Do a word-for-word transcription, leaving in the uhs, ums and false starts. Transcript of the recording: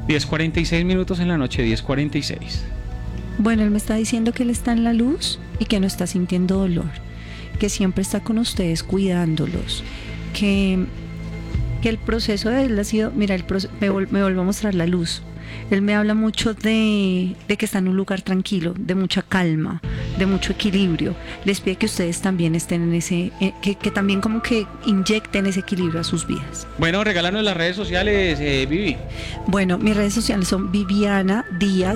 diez cuarenta y seis minutos en la noche, diez cuarenta y seis. Bueno, él me está diciendo que él está en la luz y que no está sintiendo dolor, que siempre está con ustedes cuidándolos, que, que el proceso de él ha sido, mira, el proce- me, vol- me vuelvo a mostrar la luz. Él me habla mucho de, de que está en un lugar tranquilo, de mucha calma, de mucho equilibrio. Les pide que ustedes también estén en ese, eh, que, que también como que inyecten ese equilibrio a sus vidas. Bueno, regálanos las redes sociales, eh, Vivi. Bueno, mis redes sociales son Viviana Díaz